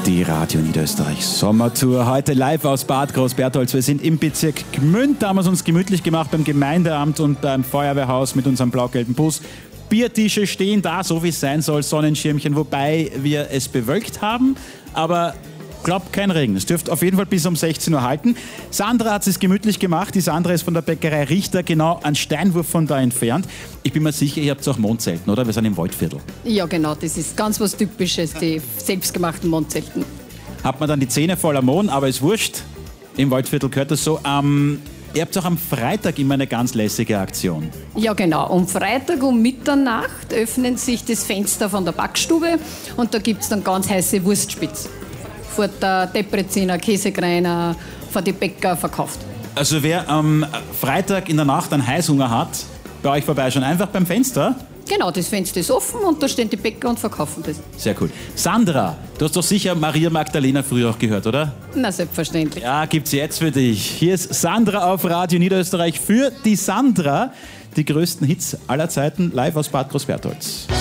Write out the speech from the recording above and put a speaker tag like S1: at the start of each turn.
S1: Die Radio Niederösterreich Sommertour, heute live aus Bad Großbertholz. Wir sind im Bezirk Gmünd, da haben wir es uns gemütlich gemacht beim Gemeindeamt und beim Feuerwehrhaus mit unserem blau-gelben Bus. Biertische stehen da, so wie es sein soll, Sonnenschirmchen, wobei wir es bewölkt haben, aber glaubt kein Regen. Es dürfte auf jeden Fall bis um 16 Uhr halten. Sandra hat es gemütlich gemacht. Die Sandra ist von der Bäckerei Richter, genau einen Steinwurf von da entfernt. Ich bin mir sicher, ihr habt auch Mondzelten, oder? Wir sind im Waldviertel.
S2: Ja, genau. Das ist ganz was Typisches, die selbstgemachten Mondzelten.
S1: Hat man dann die Zähne voller Mond, aber ist wurscht. Im Waldviertel gehört das so. Ihr habt auch am Freitag immer eine ganz lässige Aktion.
S2: Ja, genau. Am Freitag um Mitternacht öffnen sich das Fenster von der Backstube und da gibt es dann ganz heiße Wurstspitz. Vor der Depreziner, Käsekreiner, vor die Bäcker verkauft.
S1: Also wer am Freitag in der Nacht einen Heißhunger hat, bei euch vorbeischauen, einfach beim Fenster.
S2: Genau, das Fenster ist offen und da stehen die Bäcker und verkaufen das.
S1: Sehr cool. Sandra, du hast doch sicher Maria Magdalena früher auch gehört, oder?
S2: Na, selbstverständlich.
S1: Ja, gibt's jetzt für dich. Hier ist Sandra auf Radio Niederösterreich für die Sandra. Die größten Hits aller Zeiten live aus Bad Großbertholz.